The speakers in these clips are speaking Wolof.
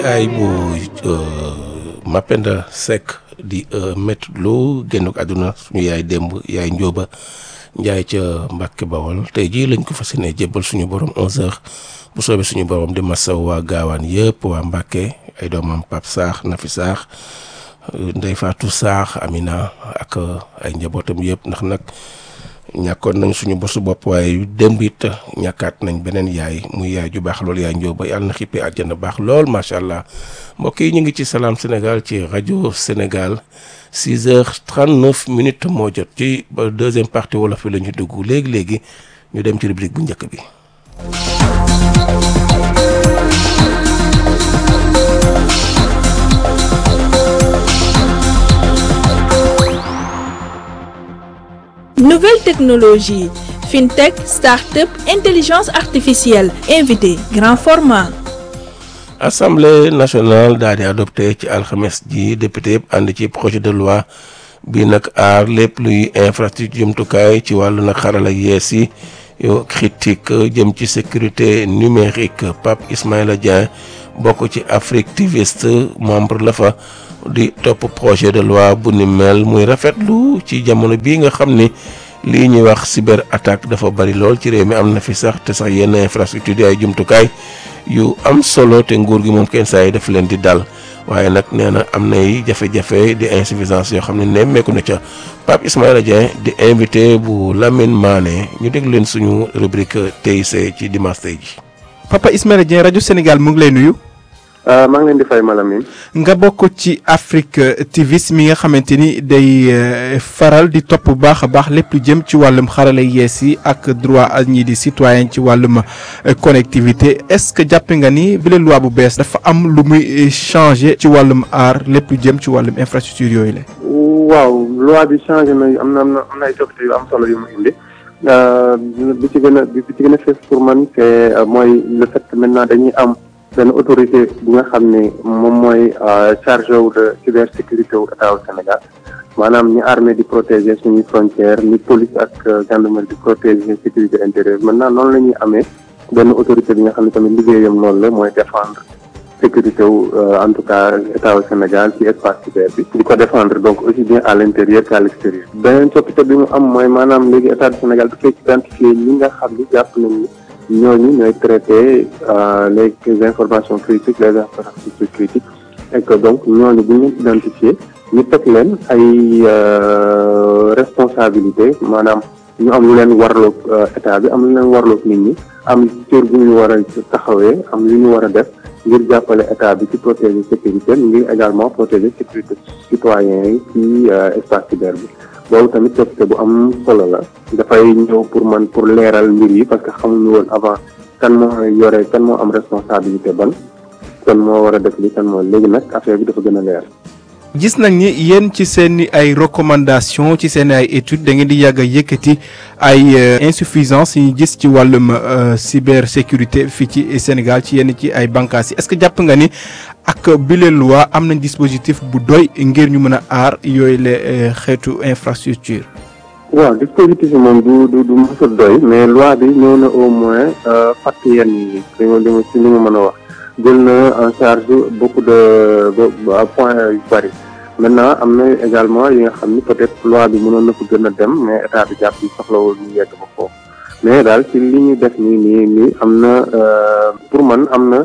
ay bu Mapenda Seck di métti lu génn ko àdduna suñu yaay démb yaay Njóoba Njaay ca Mbàkke Bawol tey jii lañ ko fas yéene jébbal suñu borom 11h bu soobee suñu borom di masaw waa gaawaan yëpp waa Mbàkke ay doomam Pape Saax Nafi Saax Ndey Faatu Saax Amina ak ay njabootam yëpp ndax nag ñàkkoon nañ suñu bosu bopp waaye démb it ñàkkaat nañ beneen yaay muy yaay ju baax lool yaay Njóoba yàlla na xippee àjjana baax lool macha allah mbokk yi ñu ngi ci Salam Sénégal ci rajo Sénégal 6h39 moo jot ci deuxième partie wolof bi la ñu dugg léegi ñu dem ci rubrique bu njëkk bi. Nouvelles technologies, fintech, start-up, intelligence artificielle, invité, grand format. Assemblée nationale daal di adopté ci alxames ji député yëpp ànd ci projet de loi bi nag aar lépp luy infrastructure jumtukaay ci wàllu nag xarala yees yi yo critique jëm ci sécurité numérique Pape Ismaïla Dieng bokk ci Africtiviste membre la fa di topp projet de loi bu ni mel muy rafetlu ci jamono bii nga xam ni lii ñuy wax cyber attaque dafa bari lool ci réew mi am na fi sax te sax yenn infrastructure di ay jumtukaay yu am solo te nguur gi moom kenn saa yi daf leen di dal waaye nag nee na am nay jafe-jafe di insuffisance yoo xam ne nemmeeku na ca Pape Ismaïla Dieng di invité bu Lamine Mané ñu déglu leen suñu rubrique TIC ci dimanche tey ji. Papa Ismaïla Dieng rajo Sénégal mu ngi lay nuyu. maa ngi leen di fay Malamine. nga bokk ci Africtiviste mi nga xamante ni day faral di topp bu baax a baax lépp lu jëm ci wàllum xarala yees yi ak droit ñii di citoyen ci wàllum connectivité est-ce que jàpp nga ni bile loi bu bees dafa am lu muy changer ci wàllum aar lépp lu jëm ci wàllum infrastructure yooyu la. waaw loi bi changé na am na ay coppite yu am solo yu mu indi bi ci gën a fees pour man c'est mooy le fait que maintenant dañuy am. benn autorité bi nga xam ne moom mooy chargé wu de cybersécurité wu état wu Sénégal maanaam ni armée di protéger suñuy frontières ni police ak gendarmerie di protéger sécurité intérieure maintenant noonu la ñuy amee benn autorité bi nga xam ne tamit liggéeyam loolu la mooy défendre sécurité wu en tout cas état wu Sénégal ci espace cyber bi di ko défendre donc aussi bien à l'intérieur qu'à l'extérieur. beneen coppite bi mu am mooy maanaam léegi état du Sénégal dafay identifier ñi nga xam ni jàpp nañu ñooñu ñooy traiter les informations critiques les infrastructures critiques et que donc ñooñu bu ñu leen identifier ñu teg leen ay responsabilité maanaam ñu am lu leen warloog état bi am lu leen warloog nit ñi am cër bu ñu war a taxawee am lu ñu war a def ngir jàppale état bi ci protéger sécurité ngir également protéger sécurité citoyens yi ci espace cyber bi. boobu tamit coppite bu am solo la dafay ñëw pour leeral mbir yi parce que xamuñu woon avant kan moo am responsabilité ban kan moo war a def li kan moo léegi nag affaire bi dafa gën a leer. gis nañ ni yéen ci seen ay recommandations ci seen ay études da ngeen di yàgg a yëkkati ay insuffisance yi ñu gis ci wàllum cybersécurité fii ci Sénégal ci yenn ci ay bànqaas yi est-ce que jàpp nga ni ak bile loi am nañ dispositif bu doy ngir ñu mën a aar yooyu la xeetu infrastructure. waaw dispositif yi moom du mos a doy mais loi bi ñëw na au moins fàtte yenn yi li ma mën a wax. jël na en charge beaucoup de points yu bari maintenant am na également yi nga xam ni peut-être loi bi mënoon na ko gën a dem mais état bi jàpp ni soxlawul ñu yegg ba foofu mais daal ci li ñu def nii am na pour man am na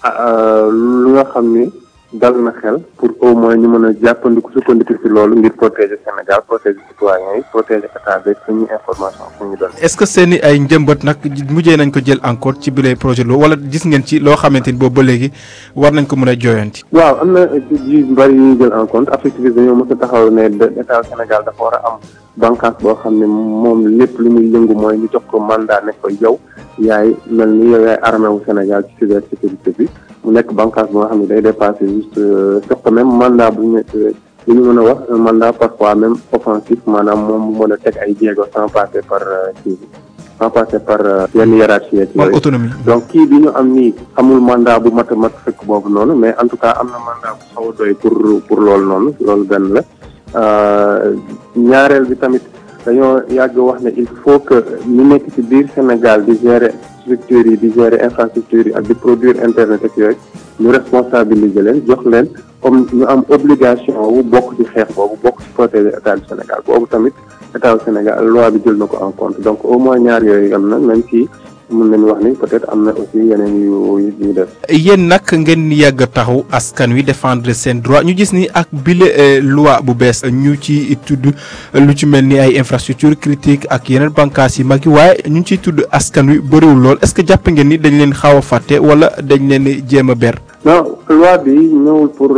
lu nga xam ni dal na xel pour au moins ñu mën a jàppandiku sukkandiku ci loolu ngir protéger Sénégal protéger citoyens yi protéger état bi suñu information fu ñu doon. est-ce que seen i ay njëmbat nag mujjee nañ ko jël encore ci bile projet loo wala gis ngeen ci loo xamante ni boobu ba léegi war nañ ko mën a jooyanti. waaw am na yu bari yu ñuy jël en compte Africtiviste dañoo mës a taxaw ne état Sénégal dafa war a am bànqaas boo xam ne moom lépp lu muy yëngu mooy ñu jox ko mandat ne ko yow yaay mel ni yow yaay armée wu Sénégal ci cybersécurité bi. mu nekk bànqaas boo xam ne day dépasser juste surtout même mandat bu ñu mën a wax un mandat parfois même offensif maanaam moom mu mën a teg ay jéego sans passer par yenn hiérarchie ci yooyu autonomie. donc kii bi ñu am nii amul mandat bu mat fekk boobu noonu mais en tout cas am na mandat bu xaw a doy pour loolu noonu loolu benn la ñaareel bi tamit dañoo yàgg wax ne il faut que ñu nekk ci biir Sénégal di gérer structures yi di gérer infrastructures yi ak di produire internet ak yooyu ñu responsabiliser leen jox leen comme ñu am obligation wu bokk ci xeex boobu bokk ci protéger état du Sénégal boobu tamit état du Sénégal loi bi jël na ko en compte donc au moins ñaar yooyu am na même si mën nañu wax ni peut-être am na aussi yeneen yu def. yéen nag ngeen yàgg taxaw askan wi défendre seen droit ñu gis ni ak bile loi bu bees ñu ci tudd lu ci mel ni ay infrastructure critique ak yeneen bànqaas yi mag yi waaye ñu ciy tudd askan wi bëriwul lool est-ce que jàpp ngeen ni dañ leen xaw a fàtte wala dañ leen jéem a ber. non loi bi ñëwul pour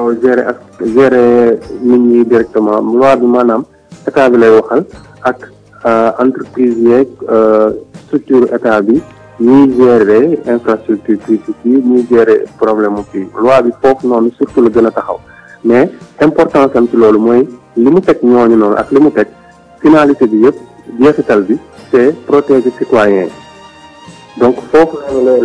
gérer nit ñi directement loi bi maanaam état bi lay waxal ak entreprise yeeg structure état bi ñuy gérer infrastructure critique yi ñuy gérer problème mu kii loi bi foofu noonu surtout la gën a taxaw mais importance am ci loolu mooy li mu teg ñooñu noonu ak li mu teg finalité bi yëpp jeexital bi c'est protéger citoyens donc foofu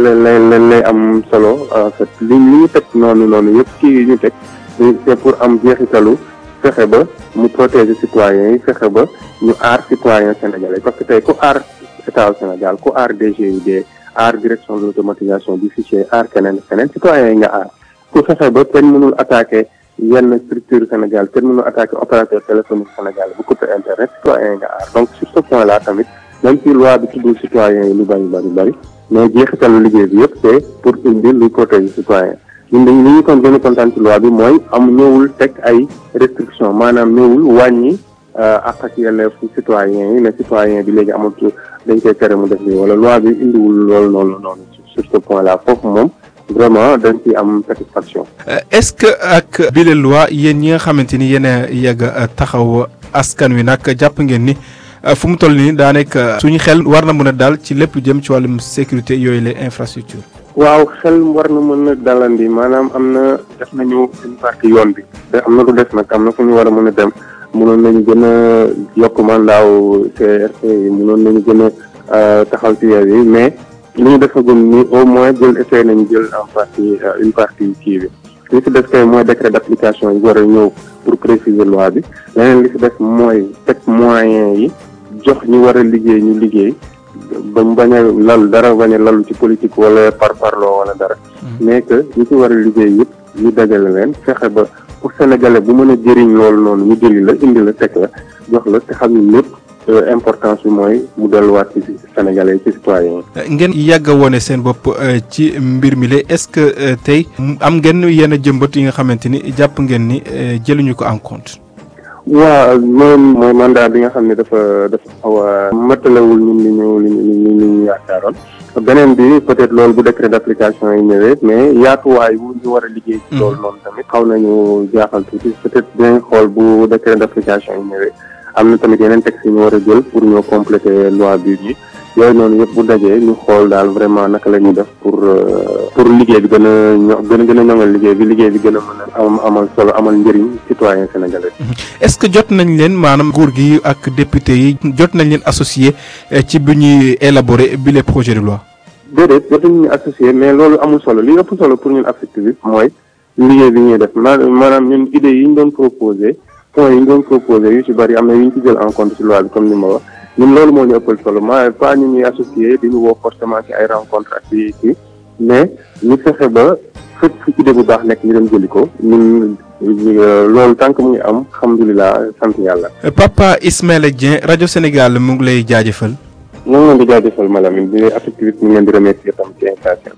lay am solo en fait li ñu teg noonu yëpp kii yi ñu teg c'est pour am jeexitalu fexe ba mu protéger citoyens yi fexe ba ñu aar citoyens sénégalais parce que tey ku aar état Sénégal ku aar DGID aar direction de l'automatisation du fichier aar keneen citoyens yi nga aar ku fexe ba kenn mënul attaquer yenn structure Sénégal kenn mënul attaquer opérateur téléphonique Sénégal bu couper internet citoyens yi nga aar donc sur ce point là tamit même si loi bi tuddul citoyens yi lu bari mais jeexitalu liggéey bi yëpp c'est pour indi lu protéger citoyens ñun dañ li ñu kon gën a kontaan ci loi bi mooy am ñëwul teg ay restrictions maanaam ñëwul wàññi ak yelleefu citoyen yi ne citoyen bi léegi amatu dañ koy tere mu def lii wala loi bi indiwul loolu noonu sur ce point là foofu moom vraiment dañ ci am satisfaction. est-ce que ak bile loi yéen ñi nga xamante ni yéen a yàgg taxaw askan wi nag jàpp ngeen ni fu mu toll nii daa nekk suñu xel war na mën a dal ci lépp jëm ci wàllum sécurité yooyu les infrastructures. waaw xel war na mën a dalandi maanaam am na def nañu une partie yoon bi te am na lu des nag am na fu ñu war a mën a dem mënoon nañu gën a yokk mandaaw CRC yi mënoon nañu gën a taxaw ci yoon yi mais li ñu defagum ni au moins essayé nañu jël en partie une partie kii bi li ci def kay mooy décret d'application yi war a ñëw pour préciser loi bi leneen li ci def mooy teg moyens yi jox ñu war a liggéey ñu liggéey ba mu bañ a lalu ci politique wala parloo wala dara mais que ñi ci war a liggéey yëpp ñu dajale leen fexe ba pour sénégalais bu mën a jëriñ loolu noonu ñu jëli la indi la teg la jox la te xam ni lépp importance bi mooy mu delluwaat ci sénégalais ci citoyens yi. ngeen yàgg a wone seen bopp ci mbir mi la est-ce que tey am ngeen yenn jëmbat yi nga xamante ni jàpp ngeen ni jëluñu ko en compte. waaw mooy mandat bi nga xam ne dafa xaw a matalewul ñun li ñu yaakaaroon beneen bi peut-être loolu bu décret d'application yi ñëwee mais yaatuwaay wu ñu war a liggéey ci loolu noonu tamit xaw nañu jaaxal tuuti peut-être dinañ xool bu décret d'application yi ñëwee am na tamit yeneen textes yi ñu war a jël pour ñoo compléter loi bi yooyu noonu yëpp bu dajee ñu xool daal vraiment naka la ñuy def pour liggéey bi gën a ñoŋal liggéey bi gën a mën a amal solo amal njëriñ citoyen sénégalais. est-ce que jot nañ leen maanaam nguur gi ak député yi jot nañ leen associé ci bi ñuy élaborer bi les projets de loi. déedéet jotuñu ñu associé mais loolu amul solo li ëpp solo pour ñun activiste mooy liggéey bi ñuy def maanaam ñun idées yi ñu doon proposé points yi ñu doon proposé yu ci bari am na yu ñu ci jël en compte ci loi bi comme ni ma wax. ñun loolu moo ñu ëppal solo pas ñu ñuy associé di ñu woo forcément ci ay rencontre ak ci mais ñu fexe ba fépp fu idée bu baax nekk ñu dem jëli ko ñun loolu tant que mu ngi am alhamdulilah sant yàlla. Papa Ismaïla Dieng rajo Sénégal mu ngi lay jaajëfal. ñoo ngi leen di jaajëfal Malamine di activité ñu ngi leen di remercier tam ci invitation.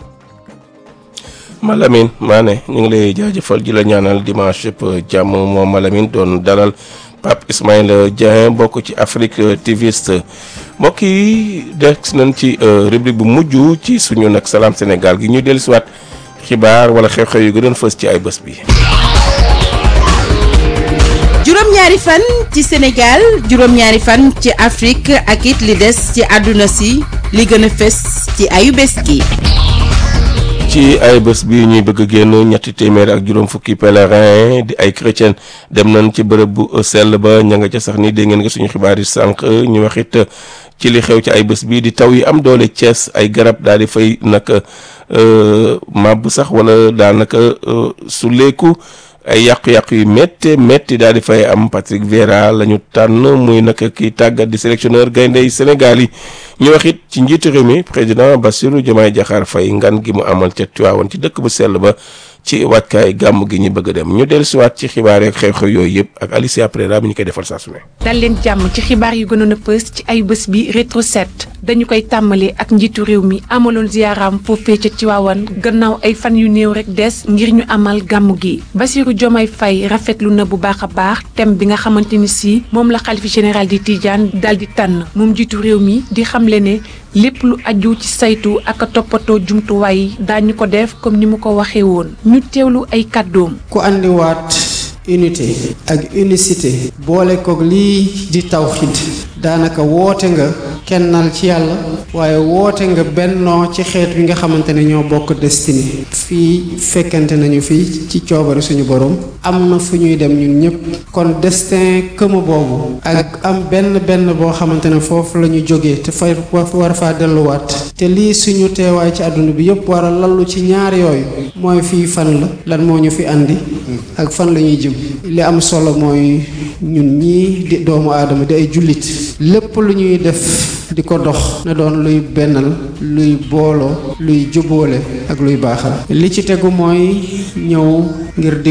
Malamine Mané ñu ngi lay jaajëfal di la ñaanal dimanche yëpp jàmm moom Malamine doon dalal. Pape Ismaïla Dieng bokk ci Afrique TViste mbokk yi des nañ ci rubrique bu mujj ci suñu nag Salam Sénégal gi ñu dellusiwaat xibaar wala xew-xew yu gënoon fës ci ay bés bi. juróom-ñaari fan ci Sénégal juróom-ñaari fan ci Afrique ak it li des ci àdduna si li gën a fës ci ayu bés gi. ci ay bés bi ñuy bëgg a génn ñetti téeméer ak juróom fukki pèlerin di ay chrétien dem nañ ci bërëb bu sell ba ña nga ca sax ni dégg ngeen nga suñu xibaar yi sànq ñu waxit ci li xew ci ay bés bi di taw yi am doole Thiès ay garab daal di fay nag màbb sax wala daanaka su leeku ay yàqu-yàqu yu métti daal di fay am. Patrick Vieira la ñu tànn muy nag kii tàggat di sélectionneur gaynde yi Sénégal yi ñu wax it ci njiitu réew mi président Bassirou Diomaye Diakhar Faye ngan gi mu amal ca Tivaouane ci dëkk bu sell ba ci wàccaay gàmm gi ñu bëgg a dem ñu dellusiwaat ci xibaar yeeg xew-xew yooyu yëpp ak Alicia Prera bi ñu koy defal saa su ne. dal leen jàmm ci xibaar yu gënoon a fës ci ay bés bi Rétro 7 dañu koy tàmbalee ak njiitu réew mi amaloon ziaram foofee ca Tivaouane gannaaw ay fan yu néew rek des ngir ñu amal gàmm gi Bassirou Diomaye Faye rafetlu na bu baax a baax thème bi nga xamante ni si moom la xalifa général di Tidiane dal di tànn moom njiitu réew mi di xamle ne lépp lu aju ci saytu ak toppatoo jumtuwaay yi daañu ko def comme ni mu ko waxee woon ñu teewlu ay kàddoom. ku andiwaat unité ak unicité boole koog lii di tawxiid daanaka woote nga kennal ci yàlla waaye woote nga bennoo ci xeet wi nga xamante ne ñoo bokk destiné fii fekkante nañu fii ci coobare suñu borom am na fu ñuy dem ñun ñëpp kon destin këma boobu ak am benn boo xamante ne foofu la ñu jógee te fay war faa delluwaat te lii suñu teewaay ci àdduna bi yëpp war a lallu ci ñaar yooyu mooy fii fan la lan moo ñu fi andi ak fan la ñuy jëm li am solo mooy ñun ñii di doomu aadama di ay jullit lépp lu ñuy def di ko dox na doon luy bennal luy booloo luy jubóole ak luy baaxal li ci tegu mooy ñëw ngir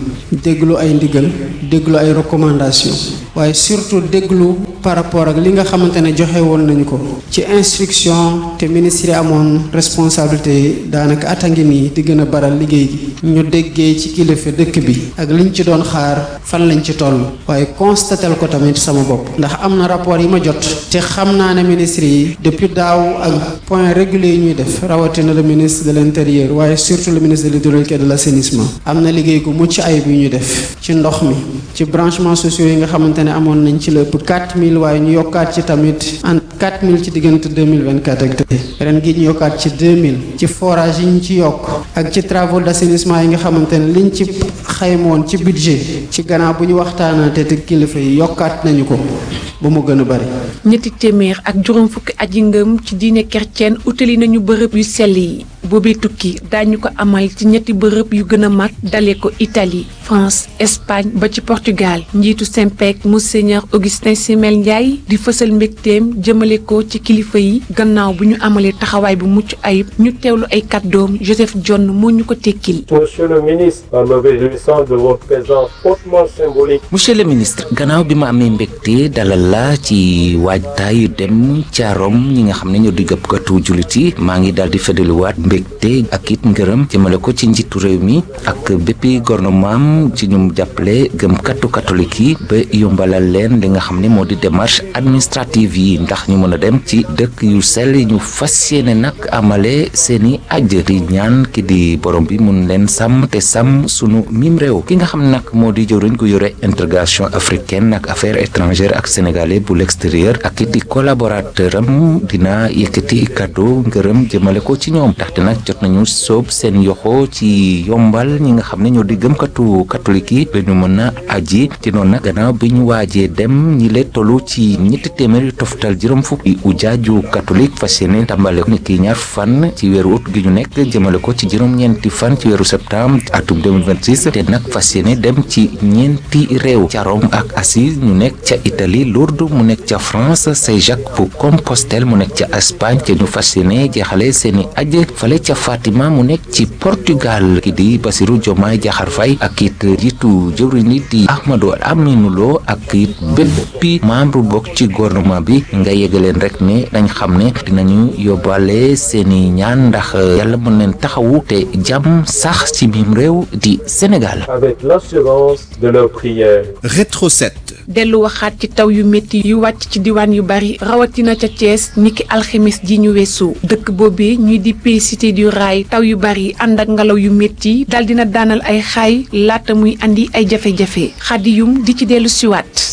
déglu ay ndigal déglu ay recommandation waaye surtout déglu par rapport ak li nga xamante ne joxe woon nañu ko ci instruction te ministre yi amoon responsabilité daanaka at a ngi nii di gën a baral liggéey gi ñu déggee ci kilifa dëkk bi ak liñ ci doon xaar fan lañ ci toll waaye constatel ko tamit sama bopp ndax am na rapport yi ma jot te xam naa ne ministre yi depuis daaw ak point régulier yi ñuy def rawatina le ministre de l'intérieur waaye surtout le ministre de l'hydraulique et de l'assainissement am na liggéey gu mucc ayib yu ñu def ci ndox mi ci branchements sociaux yi nga xamante ne amoon nañ ci lépp 4000 waaye ñu yokkaat ci tamit en 4000 ci diggante 2024 ak tey ren gi ñu yokkaat ci 2000 ci forage yi ñu ci yokk ak ci travaux d'assainissement yi nga xamante ne liñ ci xaymoon ci budget ci gannaaw bu ñu waxtaanaatee te kilifa yi yokkaat nañu ko ba mu gën a bari. ñetti téeméer ak juróom fukki aji ngëm ci diine chrétienne utali nañu bërëb yu sell yi boobee tukki daañu ko amal ci ñetti bërëb yu gën a mag dalee ko Italie France Espagne ba ci Portugal njiitu Simpec Monseigneur Augustin Simel Ndiaye di fësal mbégteem jëmale ko ci kilifa yi gannaaw bu ñu amalee taxawaay bu mucc ayib ñu teewlu ay kàddoom Joseph John moo ñu ko tekkil. Monsieur le ministre, en me réjouissant de votre présence hautement symbolique. Monsieur le ministre gannaaw bi ma amee mbégte dalal la ci waajtaayu dem ca Rome ñi nga xam ne ñoo di gëpkatu jullit yi maa ngi daal di feddaliwaat mbégte ak it ngërëm jëmale ko ci njiitu réew mi ak bépp gouvernement ci ñu jàppale gëmkatu catholique yi ba yombalal leen li nga xam ne moo di démarche administrative yi ndax ñu mën a dem ci dëkk yu sell ñu fas yéene nag amale seeni aj di ñaan ki di borom bi mun leen sàmm te sàmm sunu mim réew ki nga xam ne nag moo di jëwriñ gu yore intégration africaine ak affaires étrangères ak sénégalais bu l'extérieur ak it di collaborateur am dina yëkkati kàddu ngërëm jëmale ko ci ñoom ndaxte nag jot nañu soob seen yoxo ci yombal ñi nga xam ne ñoo di gëmkatu catholique yi ba ñu mën a aji ci noonu nag gannaaw bi ñu waajee dem ñi lee tollu ci ñetti téeméer yu toftal juróom fukki ujaaju catholique fas yéene tàmbale ni ki ñaar fan ci weeru août gi ñu nekk jëmale ko ci juróom-ñeenti fan ci weeru septembre atum 2026 te nag fas yéene dem ci ñeenti réew ca Rome ak Assise ñu nekk ca Italie Lourdes mu nekk ca France Saint-Jacques bu Compostelle mu nekk ca Espagne te ñu fas yéene jeexale seeni aj fale ca Fatima mu nekk ci Portugal ki di Bassirou Diomaye Diakhar Faye ak it jiitu jëwriñ yi di Ahmadou Aminou Lo ak it bépp membre bokk ci gouvernement bi nga yëgaleen rek ne dañ xam ne dinañu yóbbaale seeni ñaan ndax yàlla mën leen taxawu te jàmm sax ci biim réew di Sénégal. Avec l'assurance de leur prière. Rétro 7. dellu waxaat ci taw yu métti yu wàcc ci diwaan yu bari rawatina ca Thiès niki alxemes ji ñu weesu dëkk boobee ñuy dippee cité du rail taw yu bari ànd ak ngelaw yu métti dal dina daanal ay xaay laata muy andi ay jafe-jafe xadiyum di ci dellu siwaat taw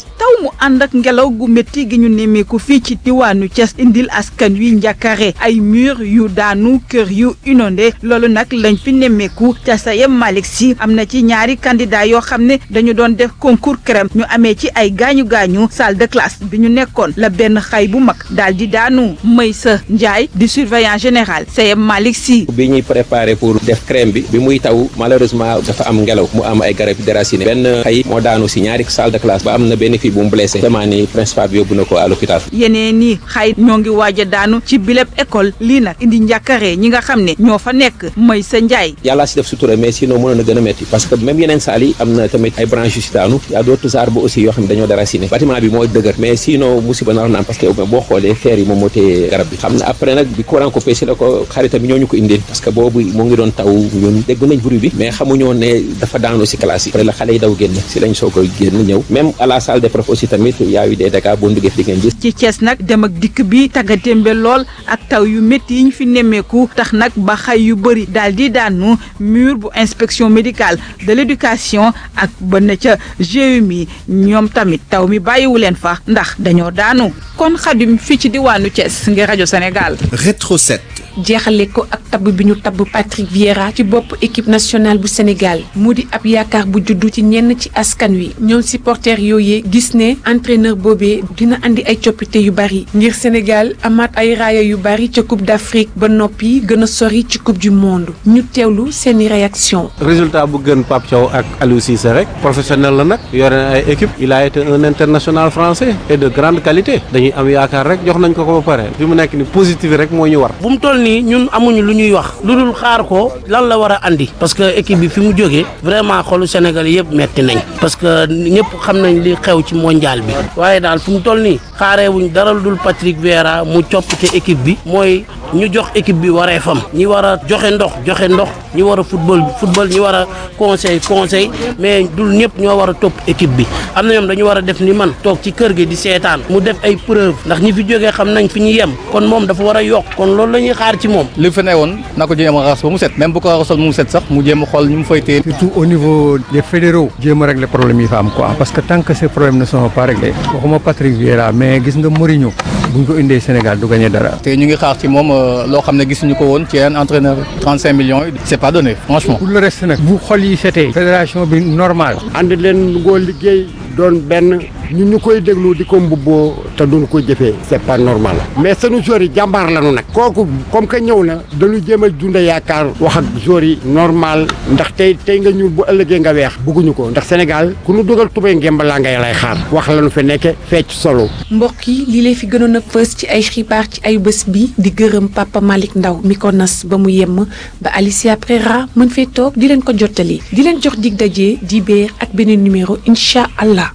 mu ànd ak ngelaw gu métti gi ñu nemmeeku fii ci diwaanu Thiès indil askan wi njàkkare ay mur yu daanu kër yu inondé loolu nag lañ fi nemmeeku ca Sayem Malick Sy am na ci ñaari candidat yoo xam ne dañu doon def concours crème ñu amee ci ay gaañu salle de classe bi ñu nekkoon la benn xay bu mag daal di daanu Maysa Ndiaye di surveillant général Sayem Malick Sy. bi ñuy préparé pour def crème bi muy taw malheureusement dafa am ngelaw mu am ay garab déraciné benn xay moo daanu si ñaari salle de classe ba am na benn fii bu mu blessé vraiment ni principal bi yóbbu na ko à l'hôpital. yeneen ni xay ñoo ngi waaj a daanu ci bileb école lii nag indi njàkkare ñi nga xam ne ñoo fa nekk Maysa Ndiaye. yàlla si def sutura mais sinon mënoon na gën a métti parce que même yeneen salle yi am na tamit ay branches yu si daanu y a d'autres arbres aussi yoo xam ne dañoo déraciné bâtiment bi moo dëgër mais sinon musiba naroon na am parce que boo xoolee fer yi moom moo tee garab bi xam na après nag bi courant coupé si la ko xaritam bi ñoo ñu ko indil parce que boobu mu ngi doon taw ñun dégg nañ bruit bi mais xamuñoo ne dafa daanu si classe yi après la xale yi daw génn si lañ soog a génn ñëw même à la salle des profs aussi tamit y a eu des dégâts boo duggee fi di ngeen gis. ci Thiès nag dem ak dikk bi tàggatémbe lool ak taw yu métti yi ñu fi nemmeeku tax nag ba xay yu bëri daal di daanu mur bu inspection médicale de l'éducation ak ba na ca GMI ñoom tamit taw mi bàyyiwu leen fa ndax dañoo daanu kon Xadim fii ci diwaanu Thiès ngir rajo Sénégal. Rétro 7. jeexale ko ak tabb bi ñu tabb Patrick Vieira ci bopp équipe nationale bu Sénégal mu di ab yaakaar bu juddu ci ñenn ci askan wi ñoom supporters yooyee gis ne entraîneur boobee dina andi ay coppite yu bari ngir Sénégal amaat ay raaya yu bari ca Coupe d'Afrique ba noppi gën a sori ci Coupe du Monde ñu teewlu seeni réaction. résultat bu gën Pape Thiaw ak Aliou Cissé rek professionnel la nag yore ay équipe il a été un international français et de grande qualité dañuy am yaakaar rek jox nañ ko ba pare fi mu nekk ni positif rek moo ñu war. nii ñun amuñu lu ñuy wax lu dul xaar ko lan la war a andi parce que équipe bi fi mu jógee vraiment xolu Sénégal yëpp metti nañ parce que ñëpp xam nañ li xew ci mondial bi waaye daal fu mu toll nii xaareewuñ dara lu dul Patrick Vieira mu coppite équipe bi mooy ñu jox équipe bi wareefam ñi war a joxe ndox ñi war a football ñi war a conseil mais dul ñëpp ñoo war a topp équipe bi am na ñoom dañu war a def ni man toog ci kër gi di seetaan mu def ay preuve ndax ñi fi jógee xam nañ fi ñu yem kon moom dafa war a yokk kon loolu la ñuy xaar ci moom. li fi ne woon na ko jéem a raxas ba mu set même bu ko raxasoon mu set sax mu jéem a xool ñu mu fay téye. surtout au niveau des fédéraux jéem a régler problème yi fa am quoi parce que tant que ces problèmes ne sont pas réglés waxuma Patrick Vieira mais gis nga Mourinho buñ ko indee Sénégal du gagné dara. te ñu ngi xaar ci moom loo xam ne gisuñu ko woon ci yenn entraîneur 35 millions yi c'est pas donné franchement. pour le reste nag bu xol yi setee fédération bi normal. ànd leen ngoo liggéey doon benn ñun ñu koy déglu di ko mbubboo te duñ ko jëfee c'est pas normal mais sunu joueurs yi jàmbaar lañu nag kooku comme que ñëw na dañu jéem a dund yaakaar wax ak joueurs yi normal ndax tey nga ñuul bu ëllëgee nga weex bëgguñu ko ndax Sénégal ku nu dugal tubéy ngemba laa ngay lay xaar wax lañu fi nekke fecc solo. mbokk yi lii lay fi gënoon a fës ci ay xibaar ci ay bés bi di gërëm Papa Malick Ndaw mi ko nas ba mu yemm ba Alicia Prera mën fee toog di leen ko jottali di leen jox dig daje di beer ak beneen numéro incha allah.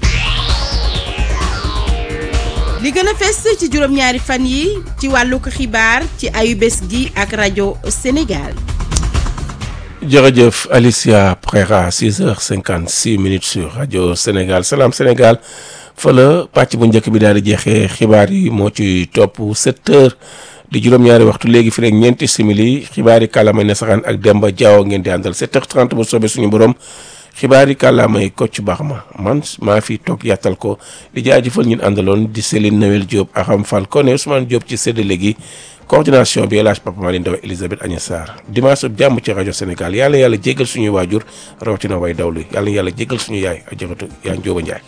li gën a fes ci juróom-ñaari fan yi ci wàllu ko xibaar ci ayu bés gi ak rajo Sénégal. jërëjëf Alicia Prera 6h56 sur rajo Sénégal Salam Sénégal fa la pàcc bu njëkk bi daal di jeexee xibaar yi moo ci topp 7h di juróom-ñaari waxtu léegi fi rek ñeenti simili xibaar yi kàllaamay nasaraan ak Demba Diaw ngeen di àndal 7h30 bu soobee suñu borom. xibaar yi kàllaamay Kocc Barma man maa fi toog yàttal ko di jaajëfal ñun àndaloon di Céline Noël Diop Aram Fall Koné Ousmane Diop ci séddale gi coordination bi El Hadj Papa Malick Ndaw Elisabeth Agnès Sarr dimanche bu jàmm ci rajo Sénégal yàlla jéggal suñuy waajur rawatina way dawlu yàlla jéggal suñu yaay a jërëtu yaa Njóoba Njaay.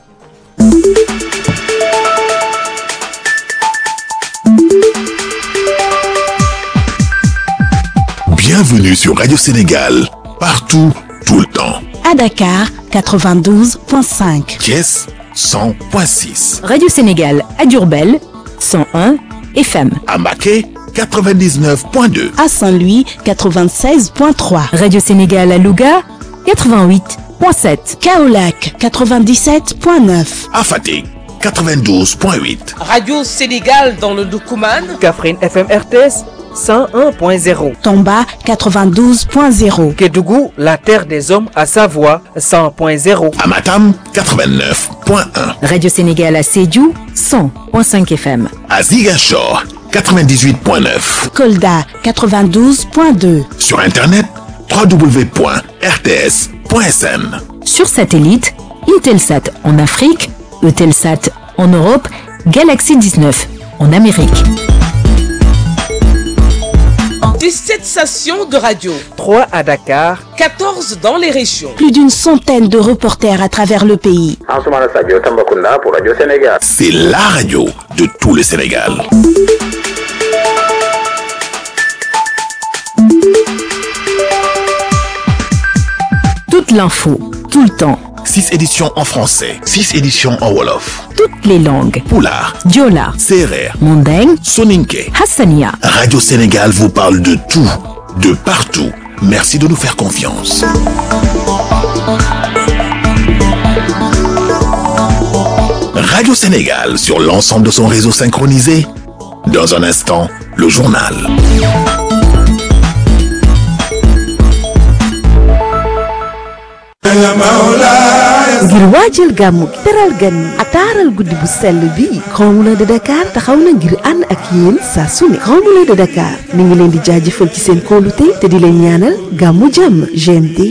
Bienvenue sur Radio Sénégal, partout, tout le temps. À Dakar, 92.5. Thiès, 100.6. Radio Sénégal à Diourbel, 101 FM. À Mbacké, 99.2. À Saint-Louis, 96.3. Radio Sénégal à Louga, 88.7. Kaolack, 97.9. À Fatick, 92.8. Radio Sénégal dans le Doukoumane. Kaffrine FM RTS. 101.0. Tomba 92.0. Kédougou, la terre des hommes à Savoie 100.0. À Matam 89.1. Radio Sénégal à Sédhiou 100.5 FM. À Ziguinchor 98.9. Kolda 92.2. Sur internet www.rts.sn. Sur satellite, Intelsat en Afrique, Eutelsat en Europe, Galaxy 19 en Amérique. 17 stations de radio. 3 à Dakar. 14 dans les régions. Plus d'une centaine de reporters à travers le pays. Pour Radio Sénégal. C'est la radio de tout le Sénégal. Toute l'info, tout le temps. 6 éditions en français, 6 éditions en Wolof. Toutes les langues. Pulaar, Diola, Serer, Mandeng, Soninké, Hassania. Radio Sénégal vous parle de tout, de partout. Merci de nous faire confiance. Radio Sénégal sur l'ensemble de son réseau synchronisé. Dans un instant, le journal. ngir waajal gàmmu gi teral gan yi ak taaral guddi bu sell bi Grand Moulin de Dakar taxaw na ngir ànd ak yéen saa su ne Grand Moulin de Dakar mi ngi leen di jaajëfal ci seen kóolute te di leen ñaanal gàmmu jàmm GMT